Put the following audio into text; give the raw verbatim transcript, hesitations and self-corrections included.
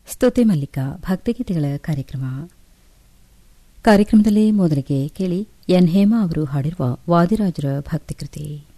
ಸ್ತುತಿ ಮಲ್ಲಿಕ ಭಕ್ತಿಗೀತೆಗಳ ಕಾರ್ಯಕ್ರಮ. ಕಾರ್ಯಕ್ರಮದಲ್ಲಿ ಮೊದಲಿಗೆ ಕೇಳಿ ಎನ್ ಹೇಮಾ ಅವರು ಹಾಡಿರುವ ವಾದಿರಾಜರ ಭಕ್ತಿಕೃತಿ.